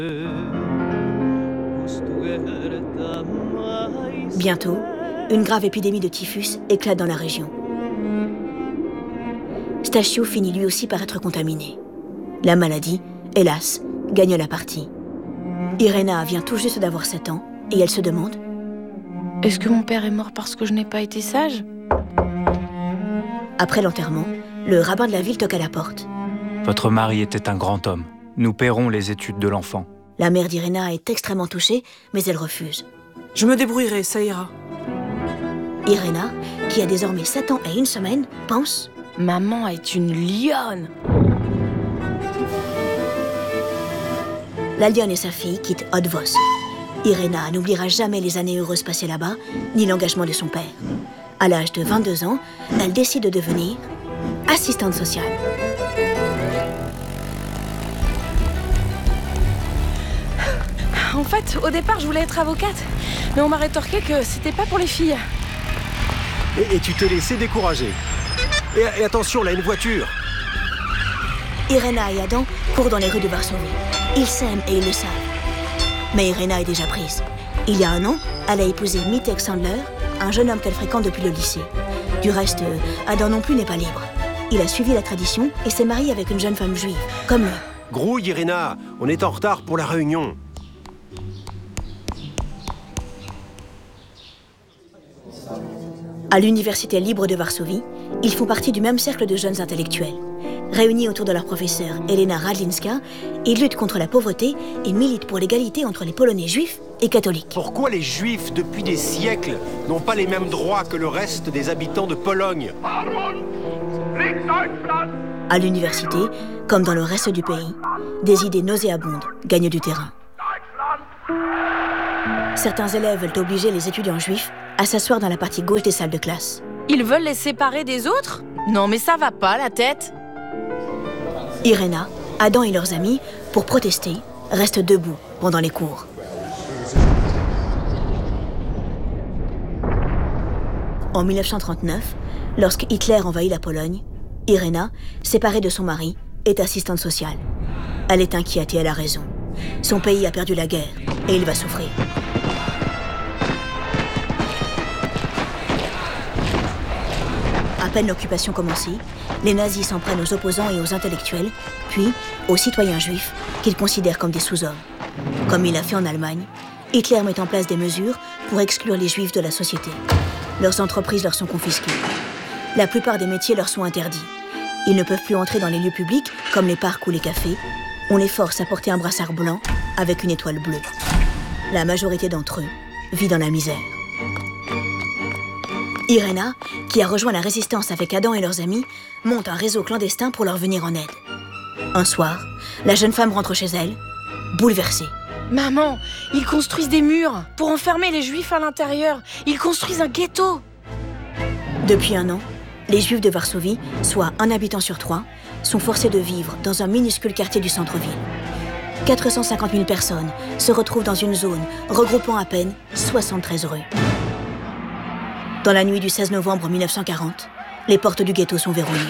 Bientôt, une grave épidémie de typhus éclate dans la région. Stachio finit lui aussi par être contaminé. La maladie, hélas, gagne la partie. Irena vient tout juste d'avoir 7 ans et elle se demande: est-ce que mon père est mort parce que je n'ai pas été sage? Après l'enterrement, le rabbin de la ville toque à la porte. Votre mari était un grand homme. Nous paierons les études de l'enfant. La mère d'Irena est extrêmement touchée, mais elle refuse. Je me débrouillerai, ça ira. Irena, qui a désormais 7 ans et 1 semaine, pense: maman est une lionne. La lionne et sa fille quittent Odvos. Irena n'oubliera jamais les années heureuses passées là-bas, ni l'engagement de son père. À l'âge de 22 ans, elle décide de devenir assistante sociale. En fait, au départ, je voulais être avocate, mais on m'a rétorqué que c'était pas pour les filles. Et tu t'es laissé décourager. Et attention, là, une voiture. Irena et Adam courent dans les rues de Varsovie. Ils s'aiment et ils le savent. Mais Irena est déjà prise. Il y a 1 an, elle a épousé Mitek Sandler, un jeune homme qu'elle fréquente depuis le lycée. Du reste, Adam non plus n'est pas libre. Il a suivi la tradition et s'est marié avec une jeune femme juive, comme lui. Grouille, Irena, on est en retard pour la réunion. À l'université libre de Varsovie, ils font partie du même cercle de jeunes intellectuels. Réunis autour de leur professeure Elena Radlinska, ils luttent contre la pauvreté et militent pour l'égalité entre les Polonais juifs et catholiques. Pourquoi les Juifs, depuis des siècles, n'ont pas les mêmes droits que le reste des habitants de Pologne? À l'université, comme dans le reste du pays, des idées nauséabondes gagnent du terrain. Certains élèves veulent obliger les étudiants juifs à s'asseoir dans la partie gauche des salles de classe. Ils veulent les séparer des autres? Non, mais ça va pas, la tête. Irena, Adam et leurs amis, pour protester, restent debout pendant les cours. En 1939, lorsque Hitler envahit la Pologne, Irena, séparée de son mari, est assistante sociale. Elle est inquiète et elle a raison. Son pays a perdu la guerre et il va souffrir. À peine l'occupation commencée, les nazis s'en prennent aux opposants et aux intellectuels, puis aux citoyens juifs qu'ils considèrent comme des sous-hommes. Comme il a fait en Allemagne, Hitler met en place des mesures pour exclure les juifs de la société. Leurs entreprises leur sont confisquées. La plupart des métiers leur sont interdits. Ils ne peuvent plus entrer dans les lieux publics, comme les parcs ou les cafés. On les force à porter un brassard blanc avec une étoile bleue. La majorité d'entre eux vit dans la misère. Irena, qui a rejoint la résistance avec Adam et leurs amis, monte un réseau clandestin pour leur venir en aide. Un soir, la jeune femme rentre chez elle, bouleversée. Maman, ils construisent des murs pour enfermer les juifs à l'intérieur. Ils construisent un ghetto. Depuis 1 an, les juifs de Varsovie, soit 1 habitant sur 3, sont forcés de vivre dans un minuscule quartier du centre-ville. 450 000 personnes se retrouvent dans une zone regroupant à peine 73 rues. Dans la nuit du 16 novembre 1940, les portes du ghetto sont verrouillées.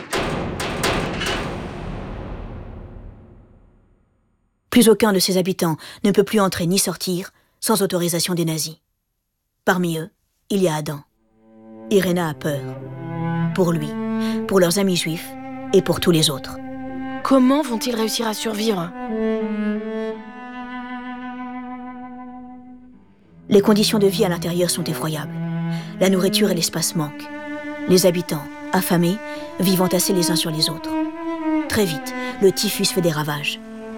Plus aucun de ses habitants ne peut plus entrer ni sortir sans autorisation des nazis. Parmi eux, il y a Adam. Irena a peur. Pour lui, pour leurs amis juifs et pour tous les autres. Comment vont-ils réussir à survivre? Les conditions de vie à l'intérieur sont effroyables. La nourriture et l'espace manquent. Les habitants, affamés, vivent entassés les uns sur les autres. Très vite, le typhus fait des ravages.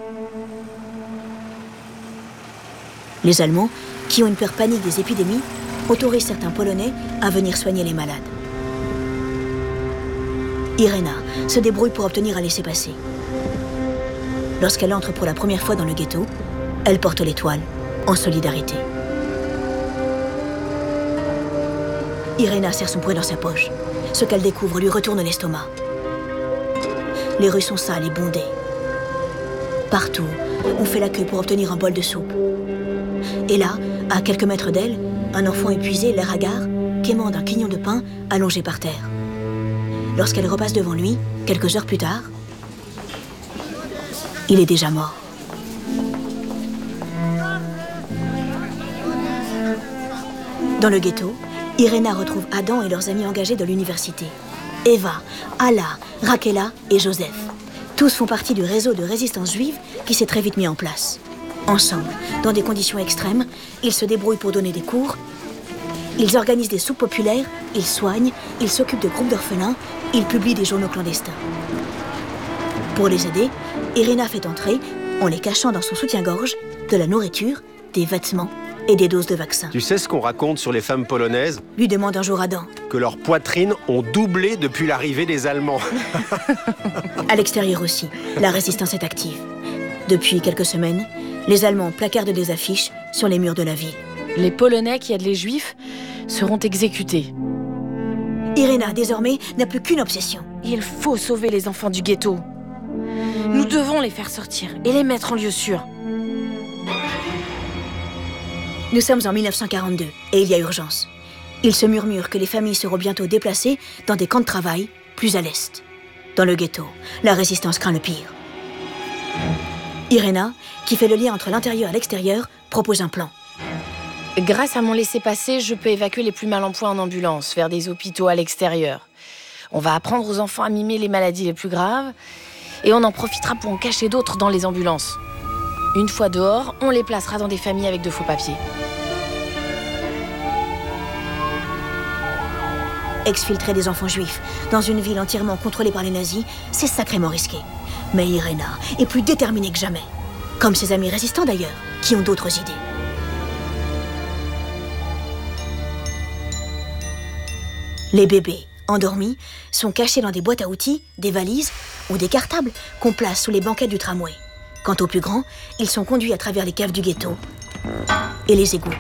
Les Allemands, qui ont une peur panique des épidémies, autorisent certains Polonais à venir soigner les malades. Irena se débrouille pour obtenir un laissez-passer. Lorsqu'elle entre pour la première fois dans le ghetto, elle porte l'étoile en solidarité. Irena serre son poing dans sa poche. Ce qu'elle découvre lui retourne l'estomac. Les rues sont sales et bondées. Partout, on fait la queue pour obtenir un bol de soupe. Et là, à quelques mètres d'elle, un enfant épuisé, l'air hagard, quémande un quignon de pain allongé par terre. Lorsqu'elle repasse devant lui, quelques heures plus tard, il est déjà mort. Dans le ghetto, Irena retrouve Adam et leurs amis engagés de l'université. Eva, Alla, Rakela et Joseph. Tous font partie du réseau de résistance juive qui s'est très vite mis en place. Ensemble, dans des conditions extrêmes, ils se débrouillent pour donner des cours, ils organisent des soupes populaires, ils soignent, ils s'occupent de groupes d'orphelins, ils publient des journaux clandestins. Pour les aider, Irena fait entrer, en les cachant dans son soutien-gorge, de la nourriture, des vêtements et des doses de vaccins. Tu sais ce qu'on raconte sur les femmes polonaises? Lui demande un jour Adam. Que leurs poitrines ont doublé depuis l'arrivée des Allemands. À l'extérieur aussi, la résistance est active. Depuis quelques semaines, les Allemands placardent des affiches sur les murs de la ville. Les Polonais qui aident les Juifs seront exécutés. Irena, désormais, n'a plus qu'une obsession. Il faut sauver les enfants du ghetto. Nous devons les faire sortir et les mettre en lieu sûr. Nous sommes en 1942 et il y a urgence. Il se murmure que les familles seront bientôt déplacées dans des camps de travail plus à l'est. Dans le ghetto, la résistance craint le pire. Irena, qui fait le lien entre l'intérieur et l'extérieur, propose un plan. Grâce à mon laissez-passer, je peux évacuer les plus mal en point en ambulance vers des hôpitaux à l'extérieur. On va apprendre aux enfants à mimer les maladies les plus graves et on en profitera pour en cacher d'autres dans les ambulances. Une fois dehors, on les placera dans des familles avec de faux papiers. Exfiltrer des enfants juifs dans une ville entièrement contrôlée par les nazis, c'est sacrément risqué. Mais Irena est plus déterminée que jamais. Comme ses amis résistants d'ailleurs, qui ont d'autres idées. Les bébés, endormis, sont cachés dans des boîtes à outils, des valises ou des cartables qu'on place sous les banquettes du tramway. Quant aux plus grands, ils sont conduits à travers les caves du ghetto et les égouts.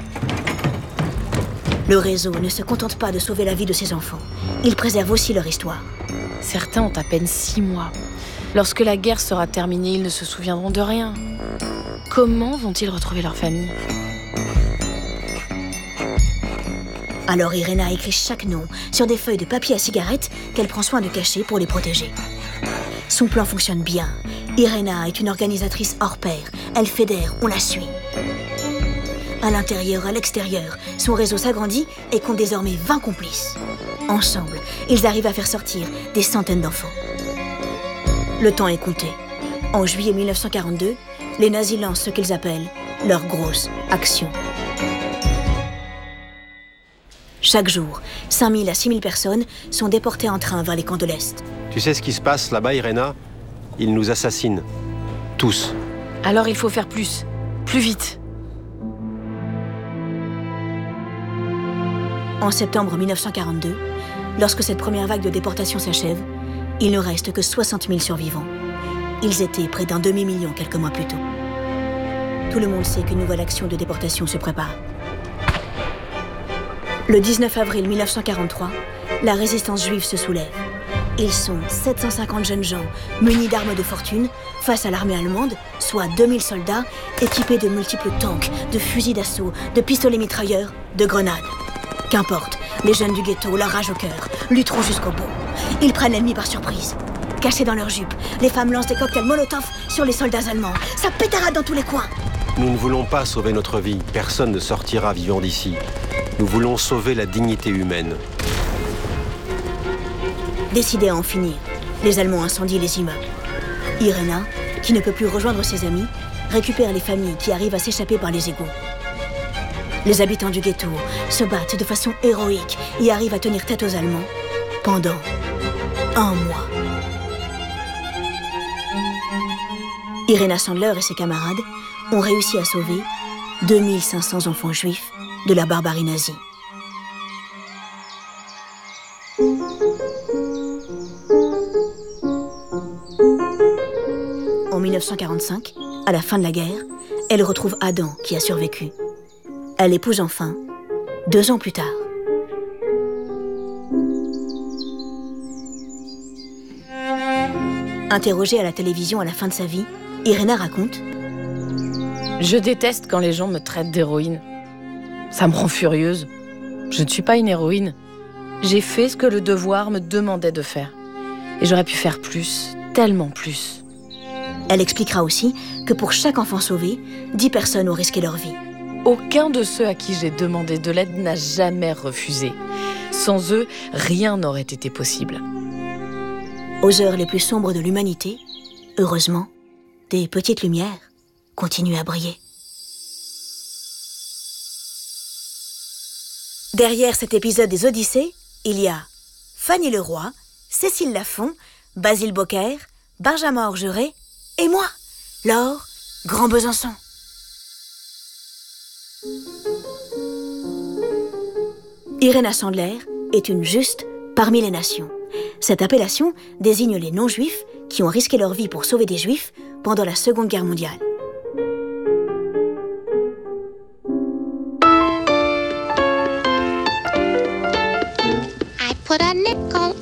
Le réseau ne se contente pas de sauver la vie de ses enfants. Il préserve aussi leur histoire. Certains ont à peine 6 mois. Lorsque la guerre sera terminée, ils ne se souviendront de rien. Comment vont-ils retrouver leur famille ? Alors Irena écrit chaque nom sur des feuilles de papier à cigarette qu'elle prend soin de cacher pour les protéger. Son plan fonctionne bien. Irena est une organisatrice hors pair. Elle fédère, on la suit. À l'intérieur, à l'extérieur, son réseau s'agrandit et compte désormais 20 complices. Ensemble, ils arrivent à faire sortir des centaines d'enfants. Le temps est compté. En juillet 1942, les nazis lancent ce qu'ils appellent leur grosse action. Chaque jour, 5000 à 6000 personnes sont déportées en train vers les camps de l'Est. Tu sais ce qui se passe là-bas, Irena? Ils nous assassinent. Tous. Alors il faut faire plus. Plus vite. En septembre 1942, lorsque cette première vague de déportation s'achève, il ne reste que 60 000 survivants. Ils étaient près d'un demi-million quelques mois plus tôt. Tout le monde sait qu'une nouvelle action de déportation se prépare. Le 19 avril 1943, la résistance juive se soulève. Ils sont 750 jeunes gens munis d'armes de fortune face à l'armée allemande, soit 2000 soldats équipés de multiples tanks, de fusils d'assaut, de pistolets mitrailleurs, de grenades. Qu'importe, les jeunes du ghetto, la rage au cœur, lutteront jusqu'au bout. Ils prennent l'ennemi par surprise. Cachés dans leurs jupes, les femmes lancent des cocktails Molotov sur les soldats allemands. Ça pétarade dans tous les coins. Nous ne voulons pas sauver notre vie. Personne ne sortira vivant d'ici. Nous voulons sauver la dignité humaine. Décidés à en finir, les Allemands incendient les immeubles. Irena, qui ne peut plus rejoindre ses amis, récupère les familles qui arrivent à s'échapper par les égouts. Les habitants du ghetto se battent de façon héroïque et arrivent à tenir tête aux Allemands pendant 1 mois. Irena Sandler et ses camarades ont réussi à sauver 2500 enfants juifs de la barbarie nazie. En 1945, à la fin de la guerre, elle retrouve Adam qui a survécu. Elle épouse enfin, 2 ans plus tard. Interrogée à la télévision à la fin de sa vie, Irena raconte: Je déteste quand les gens me traitent d'héroïne. Ça me rend furieuse. Je ne suis pas une héroïne. J'ai fait ce que le devoir me demandait de faire. Et j'aurais pu faire plus, tellement plus. Elle expliquera aussi que pour chaque enfant sauvé, 10 personnes ont risqué leur vie. Aucun de ceux à qui j'ai demandé de l'aide n'a jamais refusé. Sans eux, rien n'aurait été possible. Aux heures les plus sombres de l'humanité, heureusement, des petites lumières continuent à briller. Derrière cet épisode des Odyssées, il y a Fanny Leroy, Cécile Lafont, Basile Bocquer, Benjamin Orgeret et moi, Laure Grand Besançon. Irena Sandler est une juste parmi les nations. Cette appellation désigne les non-juifs qui ont risqué leur vie pour sauver des juifs pendant la Seconde Guerre mondiale. I put a nickel